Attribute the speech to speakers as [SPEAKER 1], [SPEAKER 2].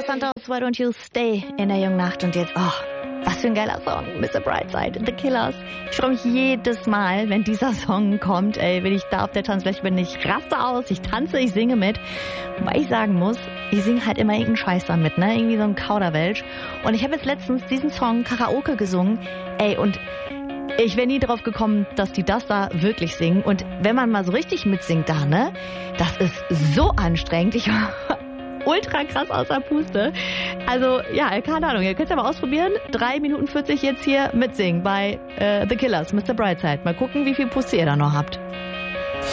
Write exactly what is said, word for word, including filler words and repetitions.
[SPEAKER 1] Santos, Why Don't You Stay in der jungen Nacht. Und jetzt, oh, was für ein geiler Song, Mister Brightside, The Killers. Ich freue mich jedes Mal, wenn dieser Song kommt. Ey, wenn ich da auf der Tanzfläche bin, ich raste aus, ich tanze, ich singe mit. Wobei ich sagen muss, ich singe halt immer irgendeinen Scheiß damit, ne? Irgendwie so ein Kauderwelsch. Und ich habe jetzt letztens diesen Song Karaoke gesungen. Ey, und ich wäre nie drauf gekommen, dass die das da wirklich singen. Und wenn man mal so richtig mitsingt da, ne? Das ist so anstrengend. Ich war ultra krass außer Puste. Also, ja, keine Ahnung. Ihr könnt es ja mal ausprobieren. drei Minuten vierzig jetzt hier mitsingen bei äh, The Killers, Mister Brightside. Mal gucken, wie viel Puste ihr da noch habt.